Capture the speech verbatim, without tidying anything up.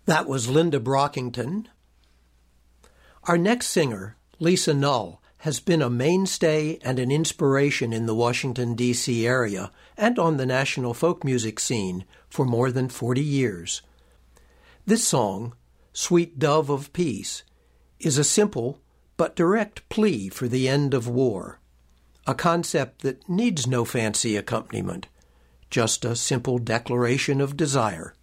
That was Linda Brockington. Our next singer, Lisa Null, has been a mainstay and an inspiration in the Washington, D C area and on the national folk music scene for more than forty years. This song, Sweet Dove of Peace, is a simple but direct plea for the end of war, a concept that needs no fancy accompaniment, just a simple declaration of desire.